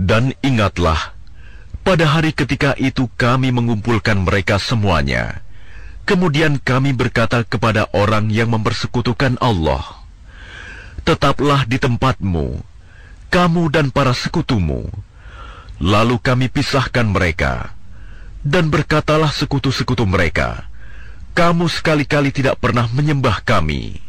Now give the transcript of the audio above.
Dan ingatlah, pada hari ketika itu kami mengumpulkan mereka semuanya. Kemudian kami berkata kepada orang yang mempersekutukan Allah, tetaplah di tempatmu, kamu dan para sekutumu. Lalu kami pisahkan mereka. Dan berkatalah sekutu-sekutu mereka, kamu sekali-kali tidak pernah menyembah kami.